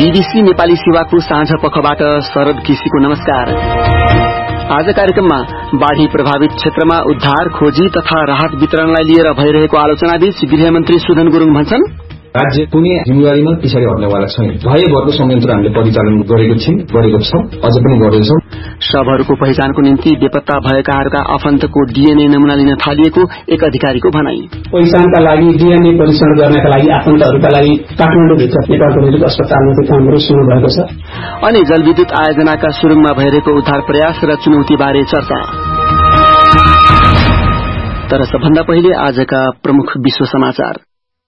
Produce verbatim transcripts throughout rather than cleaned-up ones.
BBC Nepali सेवाको साँझ पखबाट शरद केसीको नमस्कार। आज कार्यक्रममा बाढ़ी प्रभावित क्षेत्रमा उद्धार खोजी तथा राहत वितरणलाई लिएर भइरहेको आलोचनाबीच गृहमन्त्री सुदन गुरुङ भन्छन्, राज्य कुनै जिम्मेवारीमा पछाडि हट्नेवाला छैन। भएभरको संयन्त्र हामीले परिचालन गरेको छौं गरेको छौं अझ पनि गर्दैछौं। शवहरूको पहिचानको निम्ति बेपत्ता भएकाहरूका आफन्तको डीएनए नमूना लिन थालिएको एक अधिकारीको भनाई। पहिचानका लागि डीएनए परीक्षण गर्नका लागि आफन्तहरूका लागि काठमाडौँभित्र नेपालको मेडिकल अस्पतालमा चाहिँ कामहरू सुरु भएको छ। अनि जलविद्युत आयोजनाका सुरुङमा भइरहेको उद्धार प्रयास र चुनौतीबारे चर्चा। तर सबभन्दा पहिले आजका प्रमुख विश्व समाचार।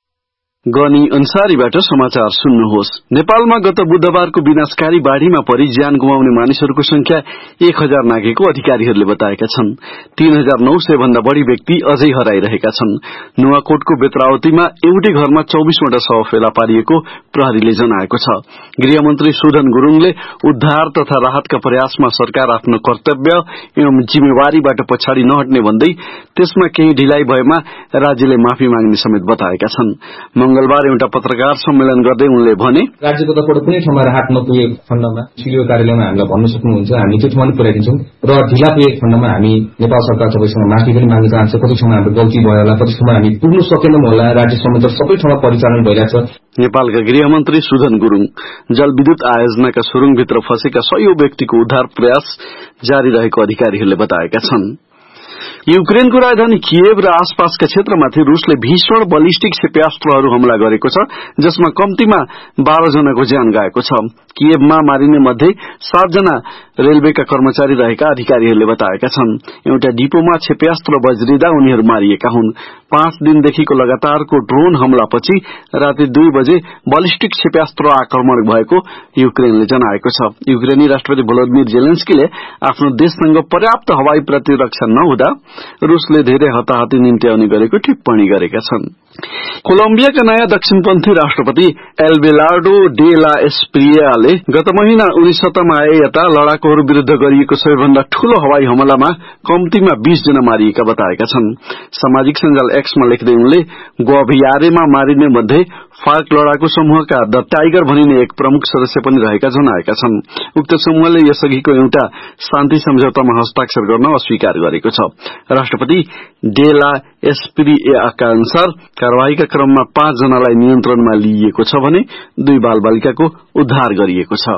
गनी अन्सारीबाट समाचार सुन्नुहोस्। नेपालमा गत बुधबारको विनाशकारी बाढ़ीमा परि ज्यान गुमाउने मानिसहरूको संख्या एक हजार नाघेको अधिकारीहरूले बताएका छन्। तीन हजार नौ सय भन्दा बढ़ी व्यक्ति अझै हराइरहेका छन्। नुवाकोटको बेत्रावतीमा एउटै घरमा चौबीसवटा शव फेला पारिएको प्रहरीले जनाएको छ। गृहमन्त्री सुदन गुरुङले उद्धार तथा राहतका प्रयासमा सरकार आफ्नो कर्तव्य एवं जिम्मेवारीबाट पछाडि नहट्ने भन्दै त्यसमा केही ढिलाइ भएमा राज्यले माफी माग्ने समेत बताएका छन्। मंगलबार एउटा पत्रकार सम्मेलन गर्दै उनले भने, राज्यको तर्फबाट कुनै ठाउँमा राहत नपुगेको खण्डमा सिडिओ कार्यालयमा हामीलाई भन्न सक्नुहुन्छ, हामी त्यो ठाउँमा पुर्याइदिन्छौं र ढिला पुगेको खण्डमा हामी नेपाल सरकार सबैसँग माफी पनि माग्न चाहन्छौं। कति ठाउँमा हाम्रो गल्ती भयो होला, कति ठाउँमा हामी पुग्न सकेनौं होला। राज्य संयन्त्र सबै ठाउँमा परिचालन भइरहेछ। नेपालका गृहमन्त्री सुदन गुरुङ जलविद्युत आयोजनाका सुरुङभित्र फँसेका सयौं व्यक्तिको उद्धार प्रयास जारी रहेको अधिकारीहरूले बताएका छन्। युक्रेनको राजधानी किएभ र आसपासका क्षेत्रमाथि रूसले भीषण बलिस्टिक क्षेप्यास्त्रहरू हमला गरेको छ, जसमा कम्तीमा बाह्र जनाको ज्यान गएको छ। किएभमा मारिने मध्ये सातजना रेलवेका कर्मचारी रहेका अधिकारीहरूले बताएका छन्। एउटा डिपोमा क्षेप्यास्त्र बज्रिँदा उनीहरू मारिएका हुन्। पाँच दिनदेखिको लगातारको ड्रोन हमलापछि राति दुई बजे बलिस्टिक क्षेप्यास्त्र आक्रमण भएको युक्रेनले जनाएको छ। युक्रेनी राष्ट्रपति भोलोदिमिर जेलेन्स्कीले आफ्नो देशसँग पर्याप्त हवाई प्रतिरक्षा नहुँदा रूसले धेरै हताहती निम्त्याउने गरेको टिप्पणी गरेका छन्। कोलम्बियाका नयाँ दक्षिणपन्थी राष्ट्रपति एल्बेलार्डो डे ला एस्प्रियाले गत महिना उनी सत्तामा आए यता लडाकुहरू विरूद्ध गरिएको सबैभन्दा ठूलो हवाई हमलामा कम्तीमा बीस जना मारिएका बताएका छन्। सामाजिक सञ्जाल एक्समा लेख्दै उनले ग्वाभियारेमा मारिने मध्ये फार्क लडाकु समूहका द टाइगर भनिने एक प्रमुख सदस्य पनि रहेका जनाएका छन्। उक्त समूहले यसअघिको एउटा शान्ति सम्झौतामा हस्ताक्षर गर्न अस्वीकार गरेको छ। राष्ट्रपति डे ला एस्प्रियाका अनुसार कार्यवाहीका क्रममा पाँच जनालाई नियन्त्रणमा लिइएको छ भने दुई बालबालिकाको उद्धार गरिएको छ।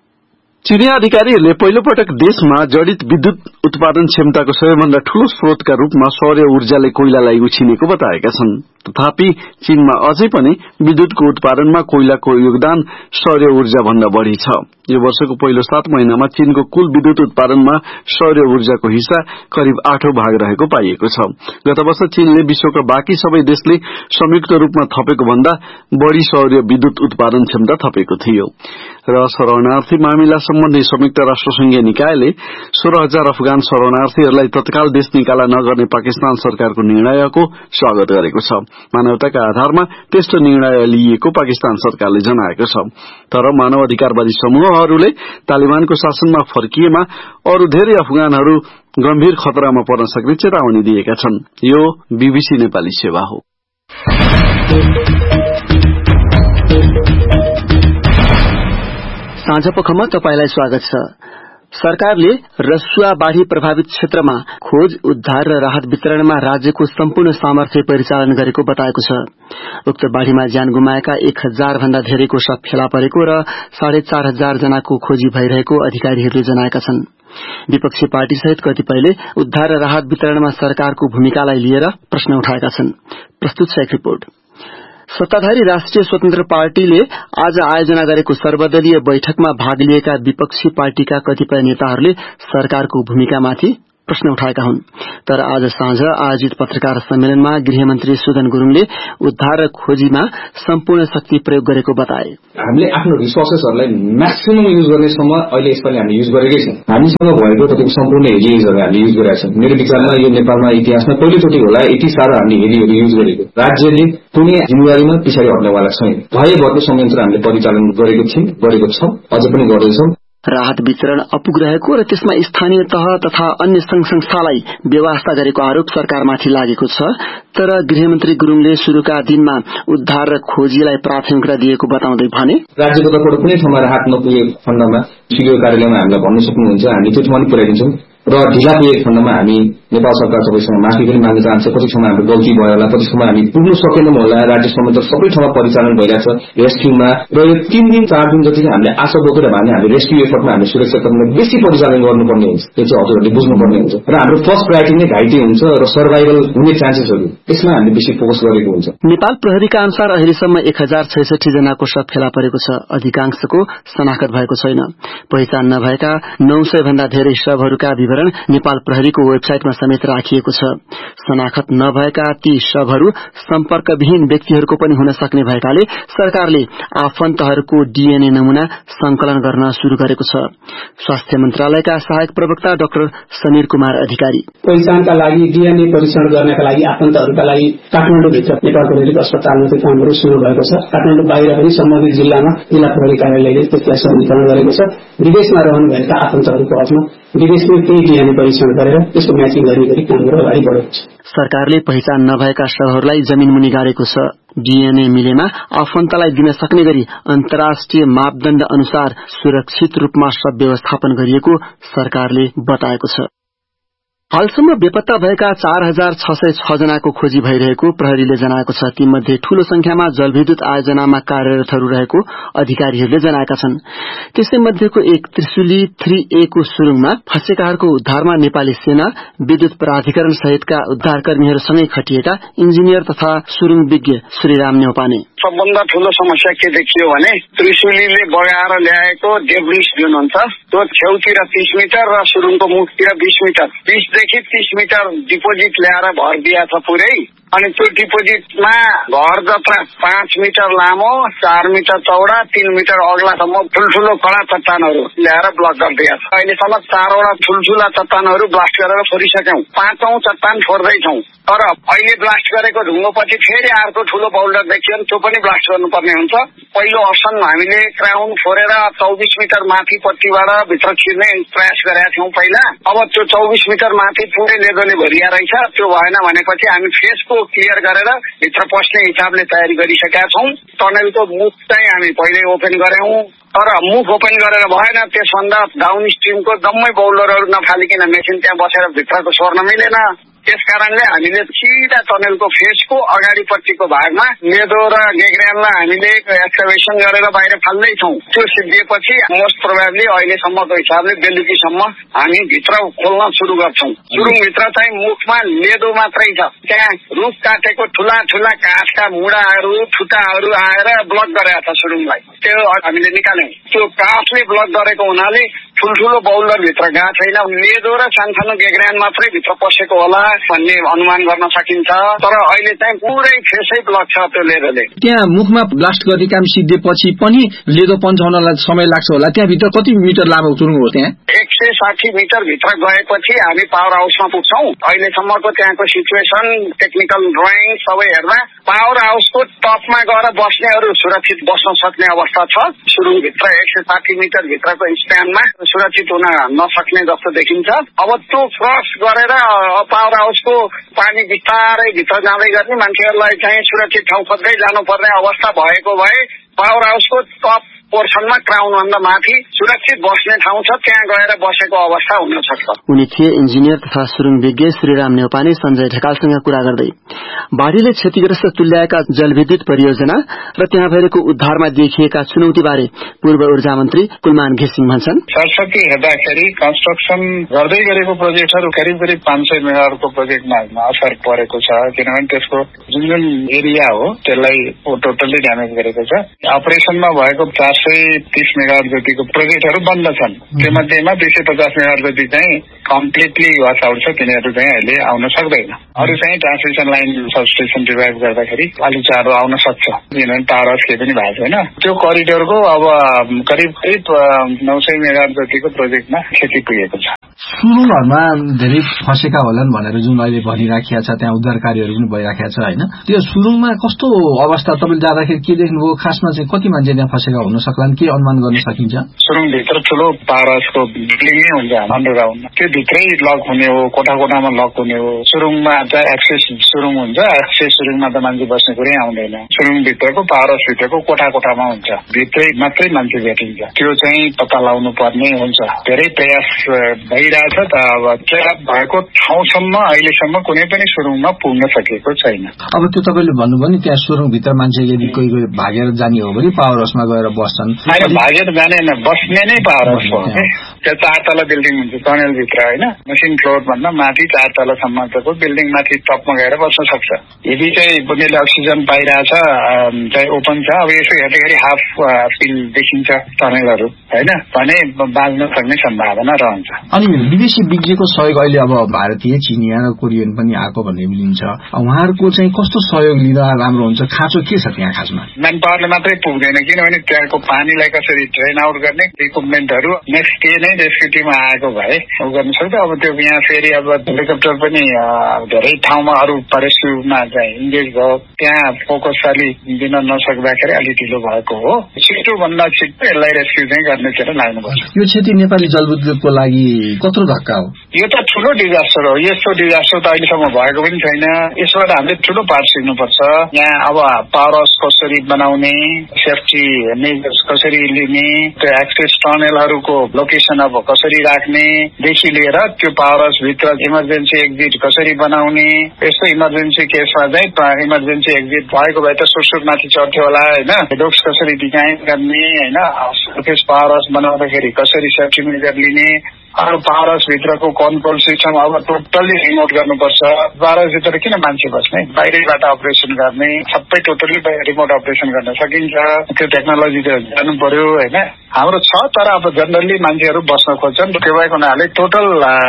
चीनिया अधिकारीहरूले पहिलो पटक देशमा जडित विद्युत उत्पादन क्षमताको सबैभन्दा ठूलो स्रोतका रूपमा सौर्य ऊर्जाले कोइलालाई उछिनेको बताएका छन्। तथापि चीनमा अझै पनि विद्युतको उत्पादनमा कोइलाको योगदान सौर्य ऊर्जा भन्दा बढ़ी छ। यो वर्षको पहिलो सात महिनामा चीनको कुल विद्युत उत्पादनमा सौर्य ऊर्जाको हिस्सा करिब आठौं भाग रहेको पाइएको छ। गत वर्ष चीनले विश्वका बाँकी सबै देशले संयुक्त रूपमा थपेको भन्दा बढ़ी सौर्य विद्युत उत्पादन क्षमता थपेको थियो। र शरणार्थी मामिला सम्बन्धी संयुक्त राष्ट्रसंघीय निकायले सोह्र हजार अफगान शरणार्थीहरूलाई तत्काल देश निकाला नगर्ने पाकिस्तान सरकारको निर्णयको स्वागत गरेको छ। मानवताका आधारमा त्यस्तो निर्णय लिइएको पाकिस्तान सरकारले जनाएको छ। तर मानव अधिकारवादी समूहहरूले तालिबानको शासनमा फर्किएमा अरू धेरै अफगानहरू गम्भीर खतरामा पर्न सक्ने चेतावनी दिएका छन्। यो बीबीसी नेपाली सेवा हो। साँझपखमा तपाईलाई स्वागत छ। सरकारले रसुवा बाढ़ी प्रभावित क्षेत्रमा खोज उद्धार र राहत वितरणमा राज्यको सम्पूर्ण सामर्थ्य परिचालन गरेको बताएको छ। उक्त बाढ़ीमा ज्यान गुमाएका एक हजार भन्दा धेरैको शव फेला परेको र साढे चार हजार जनाको खोजी भइरहेको अधिकारीहरूले जनाएका छन्। विपक्षी पार्टी सहित कतिपयले उद्धार र राहत वितरणमा सरकारको भूमिकालाई लिएर प्रश्न उठाएका छन्। प्रस्तुत छ एक रिपोर्ट। सत्ताधारी राष्ट्रिय स्वतन्त्र पार्टीले आज आयोजना गरेको सर्वदलीय बैठकमा भाग लिएका विपक्षी पार्टीका कतिपय नेताहरूले सरकारको भूमिकामाथि प्रश्न उठाएका हुन्। तर आज साँझ आयोजित पत्रकार सम्मेलनमा गृहमन्त्री सुदन गुरुङले उद्धार र खोजीमा सम्पूर्ण शक्ति प्रयोग गरेको बताए। हामीले आफ्नो रिसोर्सेसहरूलाई म्याक्सिमम युज गर्नेसम्म अहिले यसपालि हामीले युज गरेकै छौं। हामीसँग भएको तपाईँको सम्पूर्ण हेरिएजहरू हामीले युज गरेका छौं। मेरो विचारमा यो नेपालमा इतिहासमा पहिलोचोटि होला यति साह्रो हामीले हेरिहरू युज गरेको। राज्यले कुनै जिम्मेवारीमा पछाडि हट्नेवाला छैन। भएभरको संयन्त्र हामीले परिचालन गरेको छौं गरेको छौं अझ पनि गर्दैछौं। राहत वितरण अपुग रहेको र त्यसमा स्थानीय तह तथा अन्य संघ संस्थालाई व्यवस्था गरेको आरोप सरकारमाथि लागेको छ। तर गृहमन्त्री गुरुङले शुरूका दिनमा उद्धार र खोजीलाई प्राथमिकता दिएको बताउँदै भने राज्यको तर्फबाट कुनै ठाउँमा राहत नपुगेको खण्डमा सिडिओ कार्यालयमा हामीलाई भन्न सक्नुहुन्छ, हामी त्यो ठाउँमा पुर्याइदिन्छौँ। र ढिला पुगेको खण्डमा हामी नेपाल सरकार सबैसँग माफी पनि माग्न चाहन्छ। कति ठाउँमा हाम्रो गल्ती भयो होला, कति ठाउँमा हामी पुग्न सकेनौँ होला। राज्यसम्म त सबै ठाउँमा परिचालन भइरहेछ रेस्क्युमा, र यो तीन दिन चार दिन जति हामीले आशा बोकेर भने हामीले रेस्क्यु एफर्टमा हामीले सुरक्षाकर्मीलाई बेसी परिचालन गर्नुपर्ने हुन्छ। त्यो चाहिँ हजुरहरूले बुझ्नुपर्ने हुन्छ। र हाम्रो फर्स्ट प्रायोरिटी नै घाइते हुन्छ र सर्भाइभल हुने चान्सेसहरू यसमा हामीले बेसी फोकस गरेको हुन्छ। नेपाल प्रहरीका अनुसार अहिलेसम्म एक हजार छैसठी जनाको शव फेला परेको छ। अधिकांशको शनाखत भएको छैन। पहिचान नभएका नौ सय भन्दा धेरै शवहरूका विवरण नेपाल प्रहरीको वेबसाइटमा समेत राखिएको छ। शनाखत नभएका ती शवहरू सम्पर्कविहीन व्यक्तिहरूको पनि हुन सक्ने भएकाले सरकारले आफन्तहरूको डीएनए नमूना संकलन गर्न शुरू गरेको छ। स्वास्थ्य मन्त्रालयका सहायक प्रवक्ता डाक्टर समीर कुमार अधिकारी पहिचानका लागि डीएनए परीक्षण गर्नका लागि आफन्तहरूका लागि काठमाडौँभित्र नेपाल प्रहरीको अस्पतालमा त्यो कामहरू शुरू भएको छ। काठमाडौँ बाहिर पनि सम्बन्धित जिल्लामा जिल्ला प्रहरी कार्यालयले त्यसलाई सञ्चालन गरेको छ। विदेशमा रहनुभएका आफन्तहरूको हकमा विदेशमा केही डीएनए परीक्षण गरेर त्यसको म्याचिङ गर्ने गरी कामहरू अगाडि बढेको छ। सरकारले पहिचान नभएका शवहरूलाई जमिन मुनि गाडेको छ। डीएनए मिलेमा आफन्तलाई दिन सक्ने गरी अन्तर्राष्ट्रिय मापदण्ड अनुसार सुरक्षित रूपमा शव व्यवस्थापन गरिएको सरकारले बताएको छ। हालसम्म बेपत्ता भएका चार हजार छ सय छ जनाको खोजी भइरहेको प्रहरीले जनाएको छ। तीमध्ये ठूलो संख्यामा जलविद्युत आयोजनामा कार्यरतहरू रहेको अधिकारीहरूले जनाएका छन्। त्यसै मध्येको एक त्रिशुली थ्री ए को सुरुङमा फँसेकाहरूको उद्धारमा नेपाली सेना, विद्युत प्राधिकरण सहितका उद्धारकर्मीहरूसँगै खटिएका इन्जिनियर तथा सुरुङ विज्ञ श्रीराम न्यौपाने सबभन्दा ठूलो समस्या के देखियो भने त्रिशुलीले बगाएर ल्याएको डेब्रिस जुन हुन्छ त्यो छेउतिर तीस मिटर र सुरुङको मुखतिर बीस मिटर बीसदेखि तीस मिटर डिपोजिट ल्याएर भर दिया छ पुरै। अनि त्यो डिपोजिटमा घर जत्रा पाँच मिटर लामो, चार मिटर चौडा, तीन मिटर अग्लासम्म ठुल्ठुलो कडा चट्टानहरू ल्याएर ब्लक गरिदिया छ। अहिलेसम्म चारवटा ठुल्ठुला चट्टानहरू ब्लास्ट गरेर छोडिसक्यौं। पाँचौं चट्टान छोड्दैछौं। तर अहिले ब्लास्ट गरेको ढुङ्गोपछि फेरि अर्को ठूलो बाउल्डर देखियो भने त्यो पनि ब्लास्ट गर्नुपर्ने हुन्छ। पहिलो अप्सन हामीले क्राउन फोरेर चौबिस मिटर माथि पट्टिबाट भित्र छिर्ने प्रयास गरेका थियौं पहिला। अब त्यो चौबिस मिटर माथि पुरै लेदोले भरिया रहेछ। त्यो भएन भनेपछि हामी फेसको क्लियर गरेर भित्र पस्ने हिसाबले तयारी गरिसकेका छौं। टनलको मुख चाहिँ हामी पहिल्यै ओपन गर्यौं। तर मुख ओपन गरेर भएन, त्यसभन्दा डाउन स्ट्रिमको जम्मै बाउल्डरहरू नफालिकन मेसिन त्यहाँ बसेर भित्रको सोर्न मिलेन। त्यसकारणले हामीले सिधा टनलको फेसको अगाडिपट्टिको भागमा लेदो र गेग्रानलाई हामीले एक्सकभेसन गरेर बाहिर फाल्दैछौं। त्यो सिद्धिएपछि मोस्ट प्रोबेबली अहिलेसम्मको हिसाबले बेलुकीसम्म हामी भित्र खोल्न सुरु गर्छौं। सुरुङभित्र चाहिँ मुखमा लेदो मात्रै छ। त्यहाँ रुख काटेको ठूला ठूला काठका मुढाहरू ठुटाहरू आएर ब्लक गरेका छ सुरुङलाई। त्यो हामीले निकाल्यौं। त्यो काठले ब्लक गरेको हुनाले ठुल्ठुलो बाउल्डर भित्र गएको छैन। लेदो र सानसानो गेग्रान मात्रै भित्र पसेको होला भन्ने अनुमान गर्न सकिन्छ। तर अहिले चाहिँ पुरै फेसै ब्लक छ त्यो लेदोले। त्यहाँ मुखमा ब्लास्ट गर्ने काम सिद्धिएपछि पनि लेदो पन्चाउनलाई समय लाग्छ होला। त्यहाँभित्र कति मिटर लामो सुरुङ हो? त्यहाँ एक सय साठी मिटर भित्र गएपछि हामी पावर हाउसमा पुग्छौं। अहिलेसम्मको त्यहाँको सिचुएसन, टेक्निकल ड्रइङ सबै हेर्दा पावर हाउसको टपमा गएर बस्नेहरू सुरक्षित बस्न सक्ने अवस्था छ। सुरुङभित्र एक सय साठी मिटर भित्रको स्प्यानमा सुरक्षित हुन नसक्ने जस्तो देखिन्छ। अब त्यो क्रस गरेर पावर हाउसको पानी बिस्तारै भित्र जाँदै गर्ने मान्छेहरूलाई चाहिँ सुरक्षित ठाउँ खोज्दै जानुपर्ने अवस्था भएको भए पावर हाउसको टप पोर्सनमा क्राउनभन्दा माथि सुरक्षित बस्ने ठाउँ छ, त्यहाँ गएर बसेको अवस्था हुन सक्छ। उनी थिए इन्जिनियर तथा सुरुङ विज्ञ श्रीराम न्यौपाने सञ्जय ढकालसँग कुरा गर्दै। बाढ़ीले क्षतिग्रस्त तुल्याएका जलविद्युत परियोजना र त्यहाँ भएको उद्धारमा देखिएका चुनौतीबारे पूर्व ऊर्जा मन्त्री कुलमान घिसिङ भन्छन्। सरस्वती हेर्दाखेरि कन्स्ट्रक्सन गर्दै गरेको प्रोजेक्टहरू करिब करिब पाँच सय मेगावाटको प्रोजेक्टमा असर परेको छ। किनभने त्यसको जुन जुन एरिया हो त्यसलाई टोटल्ली ड्यामेज गरेको छ। अपरेसनमा भएको चार सय तीस मेगावाट जतिको प्रोजेक्टहरू बन्द छन्। त्योमध्येमा दुई सय पचास मेगावाट जति चाहिँ कम्प्लिटली वाच आउट छ। तिनीहरू चाहिँ अहिले आउन सक्दैन। अरू चाहिँ ट्रान्समिसन लाइन सबस्टेसन रिभाइभ गर्दाखेरि अलिक चाँडो आउन सक्छ। किनभने टावर केही पनि भएको छैन। त्यो करिडोरको अब करिब करिब नौ सय मेगावाट जतिको प्रोजेक्टमा क्षति पुगेको छ। सुरुङहरुमा धेरै फसेका होलान् भनेर जुन अहिले भनिराखिया छ, त्यहाँ उद्धार कार्यहरू पनि भइराखेको छ हैन। त्यो सुरुङमा कस्तो अवस्था तपाईले जाँदाखेरि के देख्नुभयो? खासमा चाहिँ कति मान्छे त्यहाँ फसेका हुन सक्लान्, के अनुमान गर्न सकिन्छ? सुरुङ भित्र ठुलो पारसको बिल्डिङै हुन्छ अन्डरग्राउन्ड, त्यो भित्रै लक हुने हो, कोठा कोठामा लक हुने हो। सुरुङमा त एक्सेस सुरुङ हुन्छ, एक्सेस सुरुङमा त मान्छे बस्ने कुरै आउँदैन। सुरुङ भित्रको पारस भित्रको कोठा कोठामा हुन्छ, भित्रै मात्रै मान्छे भेटिन्छ। त्यो चाहिँ पत्ता लगाउनु पर्ने हुन्छ। धेरै प्रयास भइरहेछ त, अब ट्र्याप भएको ठाउँसम्म अहिलेसम्म कुनै पनि सुरुङमा पुग्न सकेको छैन। अब त्यो तपाईले भन्नुभयो नि त्यहाँ सुरुङ भित्र मान्छे यदि कोही कोही भागेर जाने हो भने पावर हाउसमा गएर बस्छन्। होइन, भागेर जाने होइन, बस्ने नै पावर हाउस हो। त्यो चार तला बिल्डिङ हुन्छ टनल भित्र होइन, मसिन फ्लोर भन्दा माथि चार तलासम्मको बिल्डिङ माथि टपमा गएर बस्न सक्छ। यदि चाहिँ बुनेले अक्सिजन पाइरहेछ चाहिँ ओपन छ, अब यसो हेर्दाखेरि हाफ फिल देखिन्छ टनलहरू होइन भने बाँच्न सक्ने सम्भावना रहन्छ। अनि विदेशी विज्ञको सहयोग अहिले अब भारतीय, चिनिया र कोरियन पनि आएको भन्ने मिलिन्छ, उहाँहरूको चाहिँ कस्तो सहयोग लिँदा राम्रो हुन्छ? खाँचो के छ त्यहाँ खासमा? म्यान पावरले मात्रै पुग्दैन, किनभने त्यहाँको पानीलाई कसरी ड्रेन आउट गर्ने इक्विपमेन्टहरू नेक्स्ट डे नै रेस्क्यु टिममा आएको भए उ गर्न सक्छ। अब त्यो यहाँ फेरि अब हेलिकप्टर पनि धेरै ठाउँमा अरू रेस्क्युमा चाहिँ इन्गेज भयो, त्यहाँ फोकस अलि दिन नसक्दाखेरि अलि ढिलो भएको हो। छिटो भन्दा छिटो यसलाई रेस्क्यु चाहिँ गर्नेतिर लाग्नुपर्छ। यो क्षति नेपाली जलविद्युतको लागि कत्रो धक्का हो? यो त ठुलो डिजास्टर हो। यस्तो डिजास्टर त अहिलेसम्म भएको पनि छैन। यसबाट हामीले ठुलो पार्ट सिक्नुपर्छ। यहाँ अब पावर हाउस कसरी बनाउने, सेफ्टी मेजर्स कसरी लिने, त्यो एक्सेस टनलहरूको लोकेसन अब कसरी राख्ने देखि लिएर त्यो पावर हाउस भित्र इमर्जेन्सी एक्जिट कसरी बनाउने, यस्तो इमर्जेन्सी केसमा चाहिँ इमर्जेन्सी एक्जिट भएको भए त सुरसुर माथि चढ्थ्यो होला होइन, डोक्स कसरी डिजाइन गर्ने होइन, सरफेस पावर हाउस बनाउँदाखेरि कसरी सेफ्टी मेजर लिने, अरू पावर हाउस भित्रको कन्ट्रोल सिस्टम अब टोटल्ली रिमोट गर्नुपर्छ। पावर हाउस भित्र किन मान्छे बस्ने, बाहिरबाट अपरेसन गर्ने, सबै टोटल्ली रिमोट अपरेसन गर्न सकिन्छ। त्यो टेक्नोलोजी त जानु पर्यो होइन, हाम्रो छ। तर अब जनरली मान्छेहरू बस्न खोज्छन्, त्यो भएको हुनाले टोटल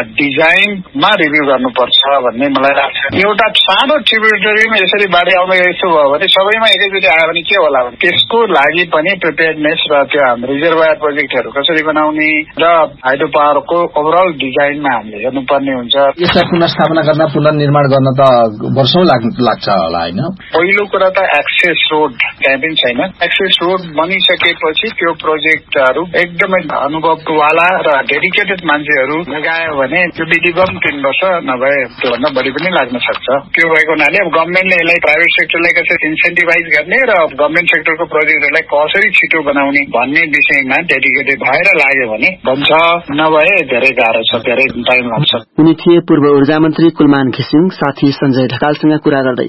डिजाइनमा रिभ्यू गर्नुपर्छ भन्ने मलाई लाग्छ। एउटा सानो ट्रिब्युटरीमा यसरी बाढी आउने यस्तो भयो भने सबैमा एकैचोटि आयो भने के होला भने त्यसको लागि पनि प्रिपेयर्डनेस र त्यो रिजर्भर प्रोजेक्टहरू कसरी बनाउने र हाइड्रो पावरको ओभरअल डिजाइनमा हामीले हेर्नुपर्ने हुन्छ। यसलाई पुनर्स्थापना गर्न, पुनर्निर्माण गर्न त वर्षौं लाग्छ होला होइन? पहिलो कुरा त एक्सेस रोड त्यहाँ पनि छैन। एक्सेस रोड बनिसकेपछि त्यो प्रोजेक्टहरू एकदमै अनुभववाला र डेडिकेटेड मान्छेहरू लगायो भने त्यो विधिगत तीन वर्ष नभए त्योभन्दा बढी पनि लाग्न सक्छ। त्यो भएको हुनाले अब गभर्मेन्टले यसलाई प्राइभेट सेक्टरलाई कसरी इन्सेन्टिभाइज गर्ने र गभर्मेन्ट सेक्टरको प्रोजेक्टहरूलाई कसरी छिटो बनाउने भन्ने विषयमा डेडिकेटेड भएर लाग्यो भने बन्छ, नभए धेरै गाह्रो छ, धेरै टाइम लाग्छ। उनी थिए पूर्व ऊर्जा मन्त्री कुलमान घिसिङ। साथी सञ्जय ढकालसँग कुरा गर्दै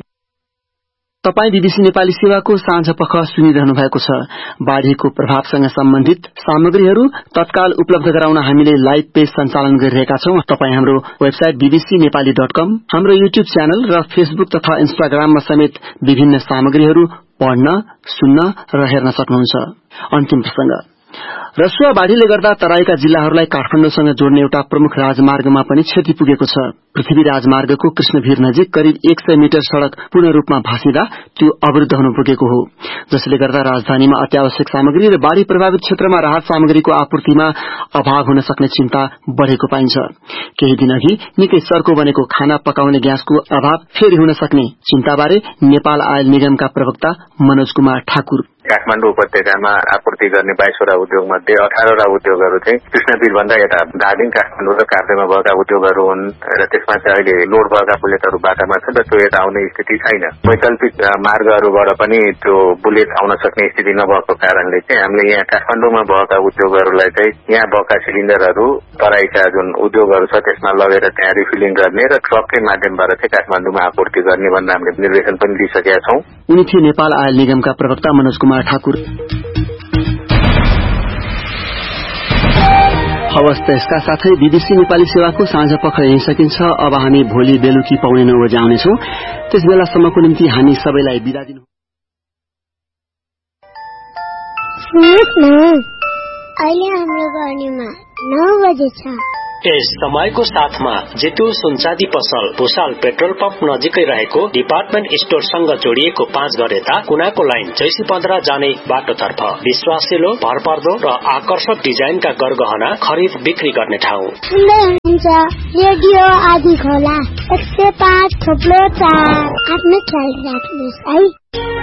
तपाई बीबीसी नेपाली सेवाको साँझ पख सुनिरहनु भएको छ। बाढ़ीको प्रभावसँग सम्बन्धित सामग्रीहरू तत्काल उपलब्ध गराउन हामीले लाइभ पेज सञ्चालन गरिरहेका छौं। तपाई हाम्रो वेबसाइट बीबीसी नेपाली डट कम, हाम्रो युट्युब च्यानल र फेसबुक तथा इन्स्टाग्राममा समेत विभिन्न सामग्रीहरू पढ्न, सुन्न र हेर्न सक्नुहुन्छ। अन्तिम प्रसंग, रसुवा बाढ़ीले गर्दा तराईका जिल्लाहरूलाई काठमाडौँसँग जोड्ने एउटा प्रमुख राजमार्गमा पनि क्षति पुगेको छ। पृथ्वी राजमार्गको कृष्णभिर नजिक करिब एक सय मिटर सड़क पूर्ण रूपमा भाँसिदा त्यो अवरुद्ध हुन पुगेको हो, जसले गर्दा राजधानीमा अत्यावश्यक सामग्री र बाढ़ी प्रभावित क्षेत्रमा राहत सामग्रीको आपूर्तिमा अभाव हुन सक्ने चिन्ता बढ़ेको पाइन्छ। केही दिन अघि निकै चर्को बनेको खाना पकाउने ग्यासको अभाव फेरि हुन सक्ने चिन्ताबारे नेपाल आयल निगमका प्रवक्ता मनोज कुमार ठाकुर काठमाडौँ उपत्यकामा आपूर्ति गर्ने बाइसवटा उद्योग मध्ये अठारवटा उद्योगहरू चाहिँ कृष्णपीर भन्दा यता धादिङ, काठमाडौँ र कार्तेमा भएका उद्योगहरू हुन् र त्यसमा चाहिँ अहिले लोड भएका बुलेटहरू बाटामा छ र त्यो यता आउने स्थिति छैन। वैकल्पिक मार्गहरूबाट पनि त्यो बुलेट आउन सक्ने स्थिति नभएको कारणले चाहिँ हामीले यहाँ काठमाडौँमा भएका उद्योगहरूलाई चाहिँ यहाँ भएका सिलिन्डरहरू तराईका जुन उद्योगहरू छ त्यसमा लगेर त्यहाँ रिफिलिङ गर्ने र ट्रककै माध्यमबाट चाहिँ काठमाडौँमा आपूर्ति गर्ने भनेर हामीले निर्देशन पनि दिइसकेका छौं। उनी थिए नेपाल आयल निगमका प्रवक्ता मनोज कुमार ठाकुर। हवस् त यसका साथै बीबीसी नेपाली सेवाको साँझ पख यही सकिन्छ। अब हामी भोलि बेलुकी पाउने नौ बजे आउनेछौं। त्यस बेलासम्मको निम्ति हामी सबैलाई बिदा दिनु। अहिले हाम्रो गर्नीमा नौ बजे छ। यस समयको साथमा जेतु सुनचादी पसल भूषाल पेट्रोल पम्प नजिकै रहेको डिपार्टमेन्ट स्टोरसँग जोडिएको पाँच घर यता कुनाको लाइन जैसी पन्ध्र जाने बाटोतर्फ विश्वासिलो, भरपर्दो र आकर्षक डिजाइनका गरगहना खरिद बिक्री गर्ने ठाउँ। सुनिन्छ रेडियो आदि खोला एक सय पाँच थोप्लो चार। आफ्नो ख्याल राख्नुहोस् है।